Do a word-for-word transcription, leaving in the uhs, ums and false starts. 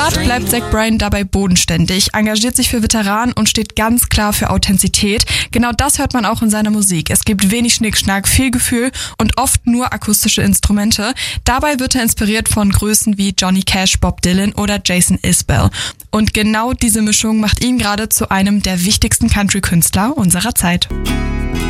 Privat bleibt Zach Bryan dabei bodenständig, engagiert sich für Veteranen und steht ganz klar für Authentizität. Genau das hört man auch in seiner Musik. Es gibt wenig Schnickschnack, viel Gefühl und oft nur akustische Instrumente. Dabei wird er inspiriert von Größen wie Johnny Cash, Bob Dylan oder Jason Isbell. Und genau diese Mischung macht ihn gerade zu einem der wichtigsten Country-Künstler unserer Zeit.